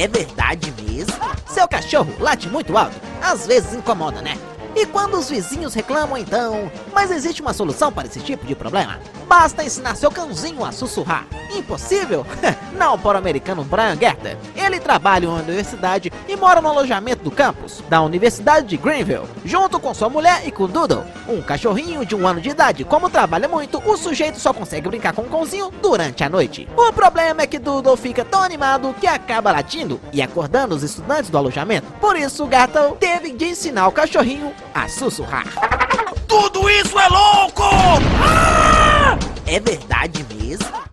É verdade mesmo? Seu cachorro late muito alto, às vezes incomoda, né? E quando os vizinhos reclamam então? Mas existe uma solução para esse tipo de problema? Basta ensinar seu cãozinho a sussurrar. Impossível? Não para o americano Brian Gerter. Ele trabalha em uma universidade e mora no alojamento do campus da Universidade de Greenville, junto com sua mulher e com Doodle, um cachorrinho de 1 ano de idade. Como trabalha muito, o sujeito só consegue brincar com o cãozinho durante a noite. O problema é que Doodle fica tão animado que acaba latindo e acordando os estudantes do alojamento. Por isso, Gerter teve de ensinar o cachorrinho a sussurrar. Tudo isso é louco! É verdade mesmo?